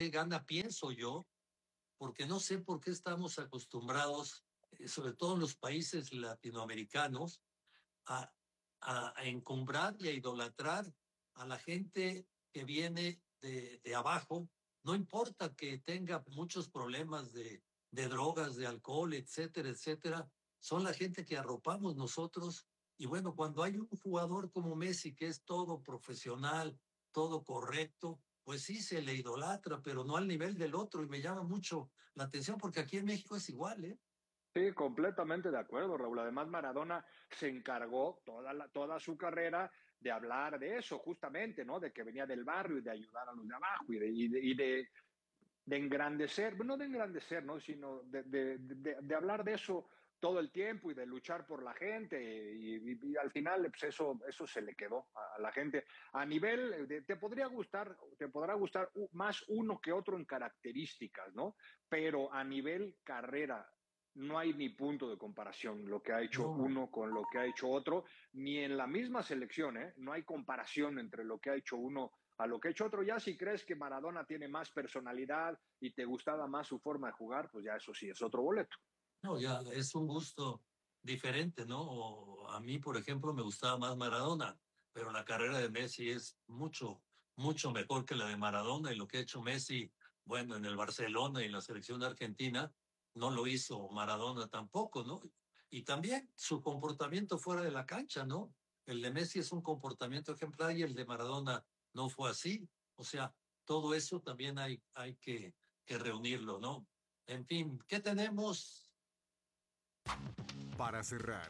qué gana, pienso yo, porque no sé por qué estamos acostumbrados, sobre todo en los países latinoamericanos, a, a encumbrar y a idolatrar a la gente que viene de abajo, no importa que tenga muchos problemas de drogas, de alcohol, etcétera, etcétera, son la gente que arropamos nosotros. Y bueno, cuando hay un jugador como Messi que es todo profesional, todo correcto, pues sí se le idolatra, pero no al nivel del otro. Y me llama mucho la atención porque aquí en México es igual, ¿eh? Sí, completamente de acuerdo, Raúl. Además, Maradona se encargó toda su carrera de hablar de eso, justamente, ¿no? De que venía del barrio y de ayudar a los de abajo de engrandecer, bueno, no de engrandecer, ¿no? Sino de hablar de eso todo el tiempo y de luchar por la gente y al final pues eso se le quedó a la gente. A nivel, te podrá gustar más uno que otro en características, ¿no? Pero a nivel carrera no hay ni punto de comparación lo que ha hecho No, uno con lo que ha hecho otro, ni en la misma selección, ¿eh? No hay comparación entre lo que ha hecho uno a lo que ha hecho otro. Ya si crees que Maradona tiene más personalidad y te gustaba más su forma de jugar, pues ya eso sí es otro boleto. no, ya es un gusto diferente, ¿no? O a mí, por ejemplo, me gustaba más Maradona, pero la carrera de Messi es mucho, mucho mejor que la de Maradona y lo que ha hecho Messi, bueno, en el Barcelona y en la selección de Argentina, no lo hizo Maradona tampoco, ¿no? Y también su comportamiento fuera de la cancha, ¿no? El de Messi es un comportamiento ejemplar y el de Maradona no fue así. O sea, todo eso también hay que reunirlo, ¿no? En fin, ¿qué tenemos? Para cerrar,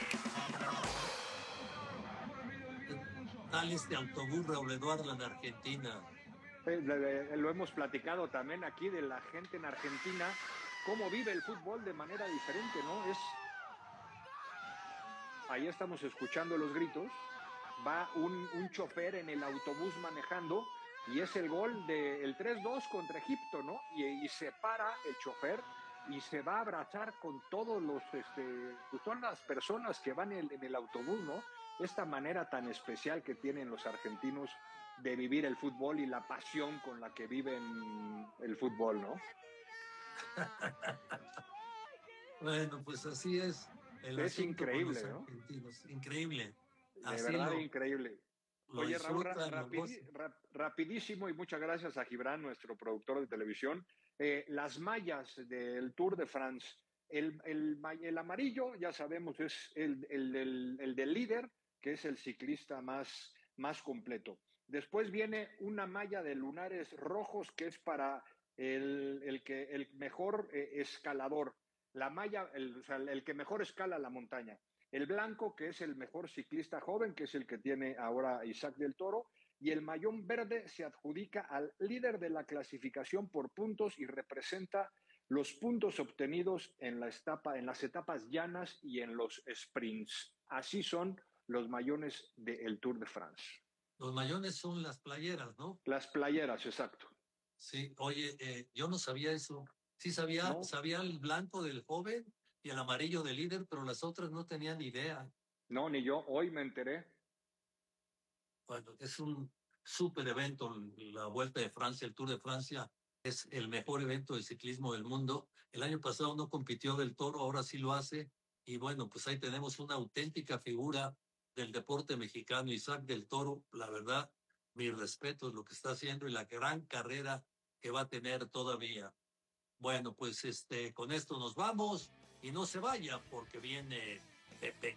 ¿Qué tal este autobús, Raúl Eduardo, en Argentina? Lo hemos platicado también aquí de la gente en Argentina, cómo vive el fútbol de manera diferente, ¿no? Ahí estamos escuchando los gritos, va un chofer en el autobús manejando y es el gol del 3-2 contra Egipto, ¿no? Y se para el chofer y se va a abrazar con todos pues todas las personas que van en el autobús, ¿no? Esta manera tan especial que tienen los argentinos de vivir el fútbol y la pasión con la que viven el fútbol, ¿no? Bueno, pues así es el Es asunto con los increíble, ¿no? argentinos. Increíble. De Así verdad increíble. lo Oye, Raúl, disfrutan, lo gozan. rapidísimo y muchas gracias a Gibran, nuestro productor de televisión. Las mallas del Tour de France, el amarillo, ya sabemos, es el del líder, que es el ciclista más completo. Después viene una malla de lunares rojos, que es para el mejor escalador, la malla, o sea, el que mejor escala la montaña. El blanco, que es el mejor ciclista joven, que es el que tiene ahora Isaac del Toro, y el mayón verde se adjudica al líder de la clasificación por puntos y representa los puntos obtenidos en las etapas llanas y en los sprints. Así son los mayones del Tour de France. Los mayones son las playeras, ¿no? Las playeras, exacto. Sí, oye, yo no sabía eso. Sí sabía, No, sabía el blanco del joven y el amarillo del líder, pero las otras no tenía ni idea. no, ni yo. Hoy me enteré. Bueno, es un súper evento, la Vuelta de Francia, el Tour de Francia, es el mejor evento de ciclismo del mundo. El año pasado no compitió del Toro, ahora sí lo hace. Y bueno, pues ahí tenemos una auténtica figura del deporte mexicano, Isaac del Toro. La verdad, mi respeto es lo que está haciendo y la gran carrera que va a tener todavía. Bueno, pues con esto nos vamos y no se vaya porque viene Pepe